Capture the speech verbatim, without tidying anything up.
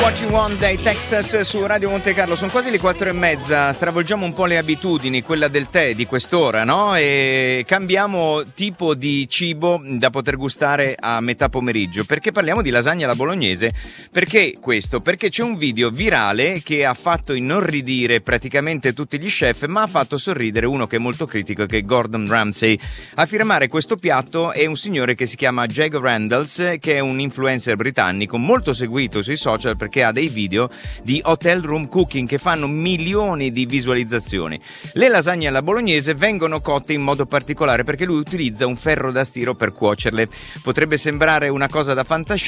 What You Want dai Texas su Radio Monte Carlo. Sono quasi le quattro e mezza, stravolgiamo un po' le abitudini, quella del tè di quest'ora, no? E cambiamo tipo di cibo da poter gustare a metà pomeriggio, perché parliamo di lasagna alla bolognese. Perché questo? Perché c'è un video virale che ha fatto inorridire praticamente tutti gli chef, ma ha fatto sorridere uno che è molto critico, che è Gordon Ramsay. A firmare questo piatto è un signore che si chiama Jago Randalls, che è un influencer britannico molto seguito sui social perché ha dei video di hotel room cooking che fanno milioni di visualizzazioni. Le lasagne alla bolognese vengono cotte in modo particolare perché lui utilizza un ferro da stiro per cuocerle. Potrebbe sembrare una cosa da fantascienza,